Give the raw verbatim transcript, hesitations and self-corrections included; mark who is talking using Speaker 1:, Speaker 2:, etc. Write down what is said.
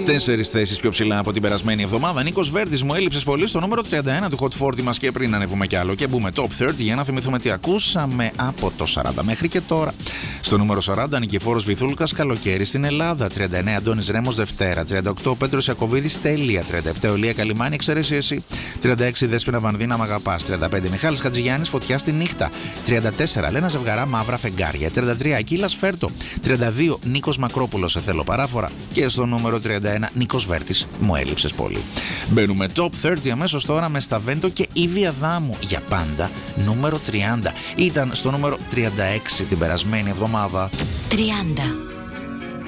Speaker 1: Τέσσερις θέσεις πιο ψηλά από την περασμένη εβδομάδα. Νίκος Βέρτης, μου έλειψες πολύ, στο νούμερο τριάντα ένα του Hot σαράντα μας, και πριν ανεβούμε κι άλλο και μπούμε top τριάντα για να θυμηθούμε τι ακούσαμε από το σαράντα μέχρι και τώρα. Στο νούμερο σαράντα, Νικηφόρος Βυθούλκας, Καλοκαίρι στην Ελλάδα. τριάντα εννέα, Αντώνης Ρέμος, Δευτέρα. τριάντα οκτώ, Πέτρος Ιακωβίδης, Τέλεια. τριάντα επτά, Ολία Καλιμάνη, Εξαίρεσαι εσύ. τριάντα έξι, Δέσποινα Βανδύνα, Μ' αγαπάς. τριάντα πέντε, Μιχάλης Χατζηγιάννης, Φωτιά στη νύχτα. τριάντα τέσσερα, Λένα Ζευγαρά, Μαύρα φεγγάρια. τριάντα τρία, Ακύλας Φέρτο. τριάντα δύο, Νίκος Μακρόπουλος, Σε θέλω παράφορα. Και στο νούμερο τριάντα ένα, Νίκος Βέρτης, Μου έλειψες πολύ. Μπαίνουμε top τριάντα αμέσως τώρα με Σταβέντο και Ήβη Αδάμου, Για πάντα, νούμερο τριάντα. Ήταν στο νούμερο τριάντα έξι την περασμένη εβδομάδα.
Speaker 2: τριάντα.